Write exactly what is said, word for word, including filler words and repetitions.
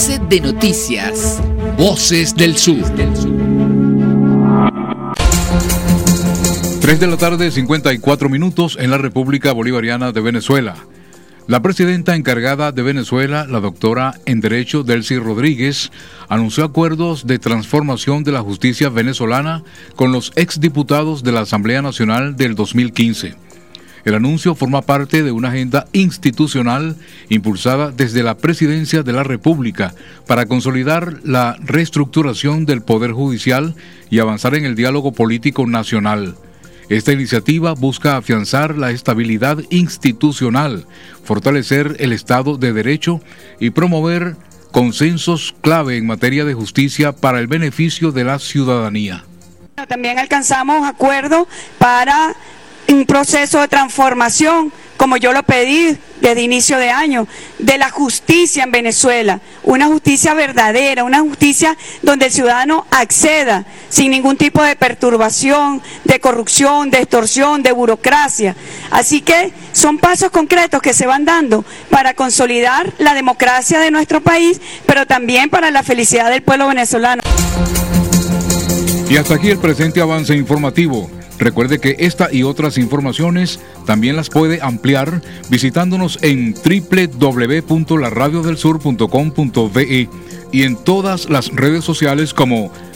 Enlace de Noticias. Voces del Sur. tres de la tarde, cincuenta y cuatro minutos en la República Bolivariana de Venezuela. La presidenta encargada de Venezuela, la doctora en Derecho Delcy Rodríguez, anunció acuerdos de transformación de la justicia venezolana con los exdiputados de la Asamblea Nacional del dos mil quince. El anuncio forma parte de una agenda institucional impulsada desde la Presidencia de la República para consolidar la reestructuración del Poder Judicial y avanzar en el diálogo político nacional. Esta iniciativa busca afianzar la estabilidad institucional, fortalecer el Estado de Derecho y promover consensos clave en materia de justicia para el beneficio de la ciudadanía. También alcanzamos acuerdo para un proceso de transformación, como yo lo pedí desde inicio de año, de la justicia en Venezuela, una justicia verdadera, una justicia donde el ciudadano acceda sin ningún tipo de perturbación, de corrupción, de extorsión, de burocracia. Así que son pasos concretos que se van dando para consolidar la democracia de nuestro país, pero también para la felicidad del pueblo venezolano. Y hasta aquí el presente avance informativo. Recuerde que esta y otras informaciones también las puede ampliar visitándonos en doble u doble u doble u punto la radio del sur punto com punto be y en todas las redes sociales como